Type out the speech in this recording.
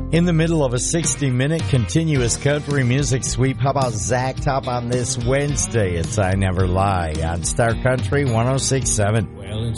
In the middle of a 60-minute continuous country music sweep, how about Zach Top on this Wednesday? It's I Never Lie on Star Country 106.7. Well, in